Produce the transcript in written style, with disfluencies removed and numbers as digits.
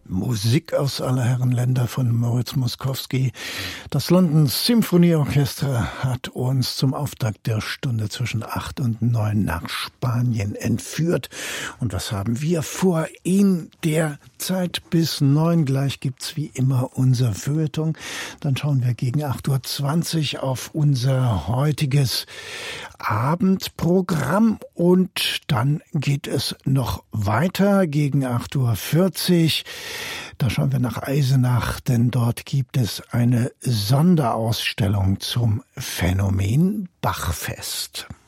Musik aus aller Herren Länder von Moritz Moszkowski. Das London Symphony Orchestra hat uns zum Auftakt der Stunde zwischen 8 und 9 nach Spanien entführt. Und was haben wir vor? In der Zeit bis 9 gleich gibt's wie immer unser Feuilleton. Dann schauen wir gegen 8:20 Uhr auf unser heutiges Abendprogramm und dann geht es noch weiter gegen 8:40 Uhr. Da schauen wir nach Eisenach, denn dort gibt es eine Sonderausstellung zum Phänomen Bachfest.